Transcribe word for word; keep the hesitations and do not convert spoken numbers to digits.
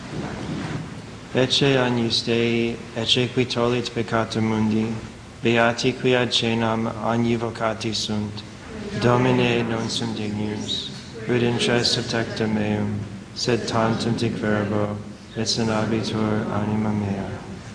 Ecce agnus Dei, ecce qui tollit peccata mundi, beati qui ad cenam agnivocati sunt. Domine non sum dignus, ut intres subtecta meum, sed tantum dic verbo, et sanabitur anima mea.